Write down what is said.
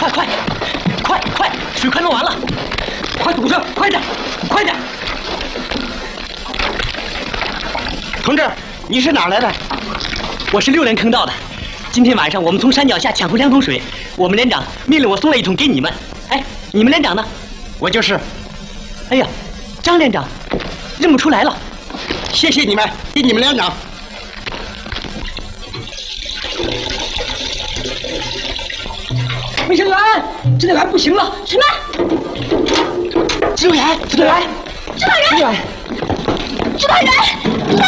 快，水快弄完了，快堵上，快点！同志，你是哪儿来的？我是6连坑道的。今天晚上我们从山脚下抢回2桶水，我们连长命令我送了1桶给你们。哎，你们连长呢？ 我就是。 哎呀，张连长，认不出来了。 谢谢你们，给你们连长。 卫生员，指导员不行了。 什么？ 指导员。 指导员！